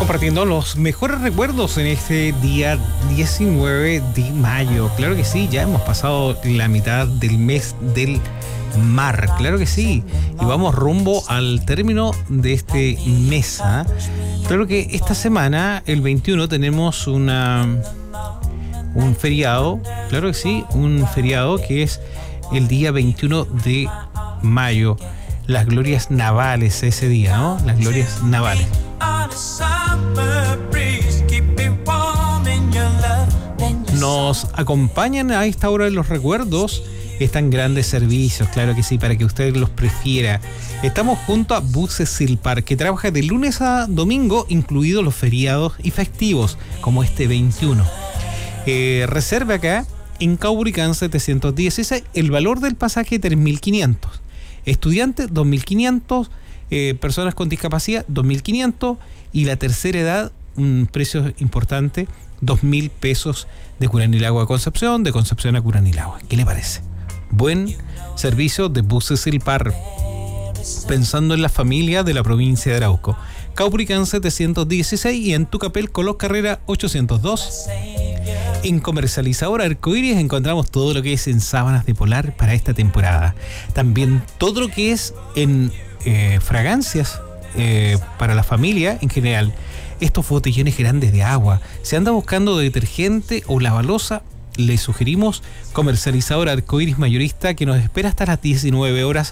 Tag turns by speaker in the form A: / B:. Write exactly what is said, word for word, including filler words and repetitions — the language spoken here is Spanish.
A: compartiendo los mejores recuerdos en este día diecinueve de mayo. Claro que sí, ya hemos pasado la mitad del mes del mar, claro que sí, y vamos rumbo al término de este mes, ¿eh? Claro que esta semana, el veintiuno, tenemos una un feriado, claro que sí, un feriado que es el día veintiuno de mayo, las glorias navales ese día, ¿no? Las glorias navales. Nos acompañan a esta hora de los recuerdos. Están grandes servicios, claro que sí, para que usted los prefiera. Estamos junto a Buses Silpar, que trabaja de lunes a domingo, incluidos los feriados y festivos, como este veintiuno. Eh, reserve acá en Caupolicán setecientos dieciséis, el valor del pasaje tres mil quinientos. Estudiantes dos mil quinientos, eh, personas con discapacidad dos mil quinientos y la tercera edad, un precio importante, dos mil pesos de Curanilagua a Concepción, de Concepción a Curanilagua. ¿Qué le parece? Buen servicio de Buses Silpar, pensando en la familia de la provincia de Arauco. Caupolicán setecientos dieciséis y en Tucapel, Colón Carrera ochocientos dos. En Comercializadora Arcoíris encontramos todo lo que es en sábanas de polar para esta temporada. También todo lo que es en eh, fragancias eh, para la familia en general. Estos botellones grandes de agua. Si anda buscando detergente o lavalosa, le sugerimos Comercializadora Arcoíris Mayorista, que nos espera hasta las diecinueve horas